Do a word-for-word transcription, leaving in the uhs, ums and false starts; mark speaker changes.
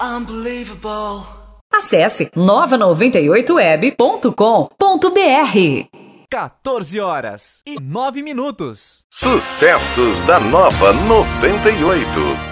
Speaker 1: Unbelievable.
Speaker 2: Acesse nova noventa e oito web ponto com ponto br.
Speaker 3: quatorze horas e nove minutos.
Speaker 4: Sucessos da Nova noventa e oito.